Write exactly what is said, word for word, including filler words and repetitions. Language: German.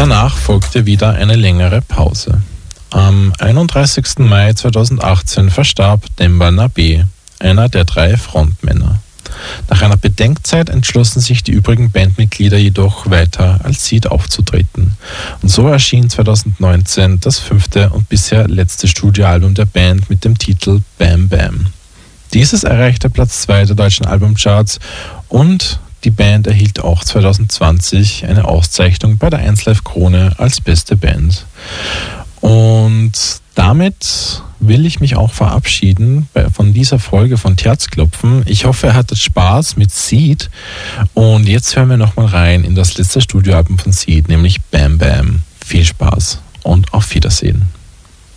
Danach folgte wieder eine längere Pause. Am einunddreißigsten Mai zweitausendachtzehn verstarb Demba Nabe, einer der drei Frontmänner. Nach einer Bedenkzeit entschlossen sich die übrigen Bandmitglieder jedoch weiter als Seeed aufzutreten. Und so erschien zweitausendneunzehn das fünfte und bisher letzte Studioalbum der Band mit dem Titel Bam Bam. Dieses erreichte Platz zwei der deutschen Albumcharts und die Band erhielt auch zweitausendzwanzig eine Auszeichnung bei der eins Live Krone als beste Band. Und damit will ich mich auch verabschieden von dieser Folge von Herzklopfen. Ich hoffe, ihr hattet Spaß mit Seeed. Und jetzt hören wir nochmal rein in das letzte Studioalbum von Seeed, nämlich Bam Bam. Viel Spaß und auf Wiedersehen.